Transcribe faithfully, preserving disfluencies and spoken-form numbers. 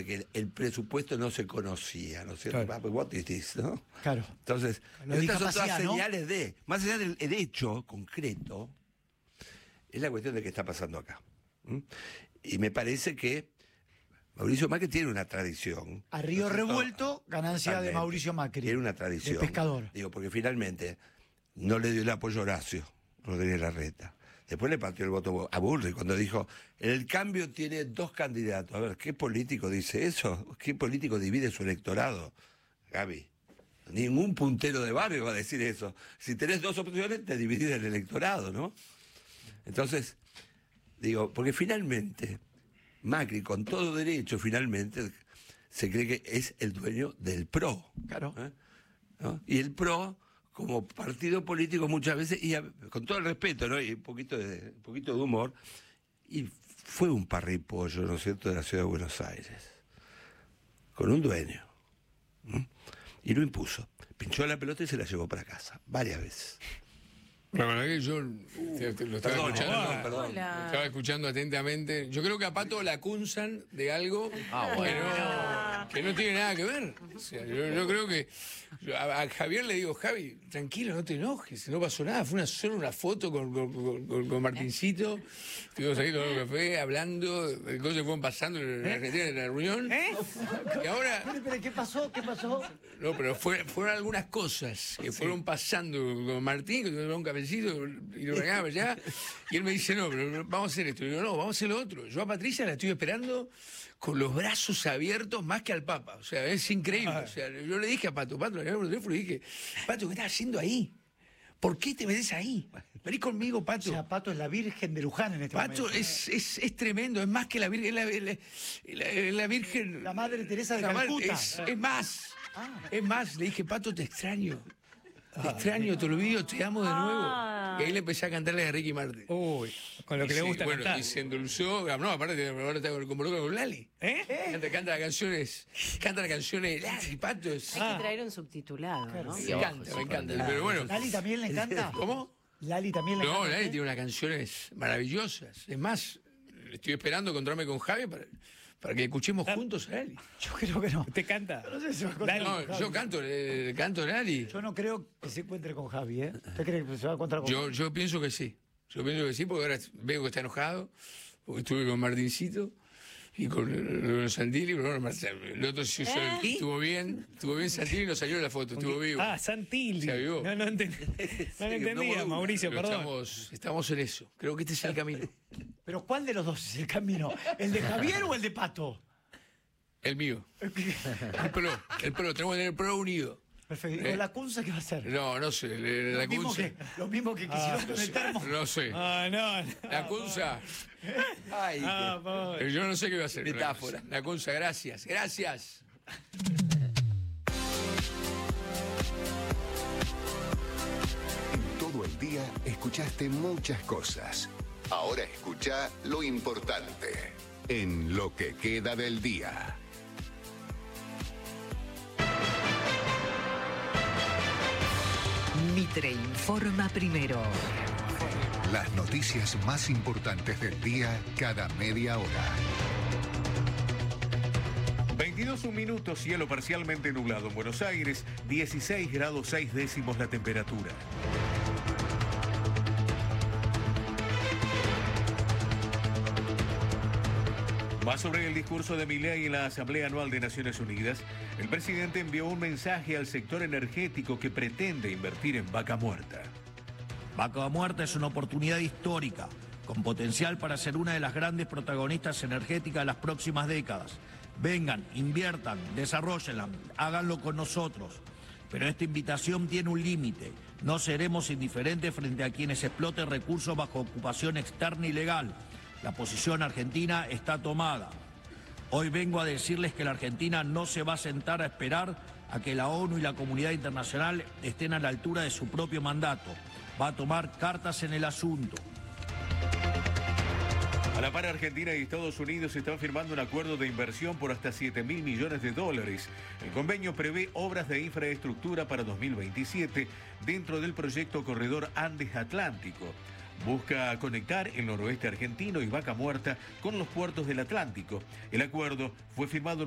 que el, el presupuesto no se conocía, ¿no es cierto? Claro. What is this, ¿no? Claro. Entonces, Lo de estas son todas discapacidad, ¿no? señales de, más allá del el hecho concreto, es la cuestión de qué está pasando acá. ¿Mm? Y me parece que Mauricio Macri tiene una tradición. A río ¿no es cierto? revuelto, ganancia Totalmente. de Mauricio Macri. Tiene una tradición. De pescador. Digo, porque finalmente no le dio el apoyo a Horacio Rodríguez Larreta. Después le partió el voto a Bullrich cuando dijo, el cambio tiene dos candidatos. A ver, ¿qué político dice eso? ¿Qué político divide su electorado? Gaby, ningún puntero de barrio va a decir eso. Si tenés dos opciones, te dividís el electorado, ¿no? Entonces, digo, porque finalmente Macri, con todo derecho, finalmente se cree que es el dueño del P R O. Claro. ¿eh? ¿No? Y el P R O, como partido político muchas veces, y a, con todo el respeto, ¿no? Y un poquito de, un poquito de humor, y fue un parripollo, ¿no es cierto?, de la ciudad de Buenos Aires, con un dueño. ¿Mm? Y lo impuso. Pinchó la pelota y se la llevó para casa, varias veces. La verdad que yo te- te lo estaba Perdón, escuchando, perdón, perdón. lo estaba escuchando atentamente. Yo creo que a Pato la acusan de algo Ah, que, bueno. no, que no tiene nada que ver. O sea, yo, yo creo que yo a, a Javier le digo, Javi, tranquilo, no te enojes, no pasó nada. Fue una solo una foto con, con, con- con- con Martincito. Estuvimos ahí tomando café, hablando, de cosas que fueron pasando en la Argentina en la reunión. ¿Eh? Y ahora, Espere, espere, ¿qué pasó? ¿Qué pasó? no, pero fue- fueron algunas cosas que fueron pasando con Martín, que tomaba un cafecito y lo regalaba allá. Y él me dice, no, pero vamos a hacer esto. Y digo, no, vamos a hacer lo otro. Yo a Patricia la estoy esperando con los brazos abiertos más que al Papa. O sea, es increíble. O sea, yo le dije a Pato, Pato, le llamé por teléfono y dije, Pato, ¿qué estás haciendo ahí? ¿Por qué te metes ahí? Vení conmigo, O Pato. sea, Pato es la Virgen de Luján en este Pato momento. es, es, es tremendo, es más que la Virgen, es la, la- la- la Virgen. La Madre Teresa de la madre- Calcuta. Es, es más, Ah. es más, le dije, Pato, te extraño. Te extraño, te olvido, te amo de nuevo. Ah. Y ahí le empecé a cantarle a Ricky Martin. Uy, con lo que Y le sí, gusta bueno, cantar. y se endulzó. No, aparte, ahora está con con Lali. ¿Eh? Canta, canta las canciones, canta las canciones de Lali, Pato. es- Hay que traer un subtitulado, ¿no? me encanta, me encanta. Pero bueno, ¿Lali también le encanta? ¿cómo? ¿Lali también le No, encanta? Lali tiene unas canciones maravillosas. Es más, estoy esperando encontrarme con Javi para, para que escuchemos juntos a Lali. Yo creo que no. ¿Te canta? No sé si va a encontrar No, con Javi. yo canto, eh, canto a Lali. Yo no creo que se encuentre con Javi, ¿eh? ¿Usted cree que se va a encontrar con Yo, Javi? yo pienso que sí. Yo pienso que sí, porque ahora veo que está enojado, porque estuve con Martincito y con el, el Santilli, pero bueno, Marcelo, el otro sí, sí, ¿Eh? estuvo bien, estuvo bien Santilli y nos salió la foto, estuvo vivo. Ah, Santilli. Se avivó. No, no, entendí. No lo entendía, Mauricio, Pero perdón. estamos, estamos en eso. Creo que este es el camino. Pero ¿cuál de los dos es el camino? ¿El de Javier o el de Pato? El mío. El pro. El pro. Tenemos que tener el pro unido. Perfecto. ¿Y Eh. con la Cunza qué va a hacer? No, no sé. le- La Lo mismo Cunza. que, lo mismo que quisieron con el termo. No sé. Ah, no. no. La Cunza. Ay, Ah, pobre. Yo no sé qué va a hacer. Metáfora. La Cunza, gracias. Gracias. Todo el día escuchaste muchas cosas. Ahora escucha lo importante en Lo que queda del día. Mitre informa primero. Las noticias más importantes del día cada media hora. veintidós un minutos, cielo parcialmente nublado en Buenos Aires, dieciséis grados seis décimos la temperatura. Más sobre el discurso de Milei en la Asamblea Anual de Naciones Unidas. El presidente envió un mensaje al sector energético que pretende invertir en Vaca Muerta. Vaca Muerta es una oportunidad histórica, con potencial para ser una de las grandes protagonistas energéticas de las próximas décadas. Vengan, inviertan, desarrollenla, háganlo con nosotros. Pero esta invitación tiene un límite. No seremos indiferentes frente a quienes exploten recursos bajo ocupación externa ilegal. La posición argentina está tomada. Hoy vengo a decirles que la Argentina no se va a sentar a esperar a que la ONU y la comunidad internacional estén a la altura de su propio mandato. Va a tomar cartas en el asunto. A la par, Argentina y Estados Unidos están firmando un acuerdo de inversión por hasta siete mil millones de dólares. El convenio prevé obras de infraestructura para dos mil veintisiete dentro del proyecto Corredor Andes Atlántico. Busca conectar el noroeste argentino y Vaca Muerta con los puertos del Atlántico. El acuerdo fue firmado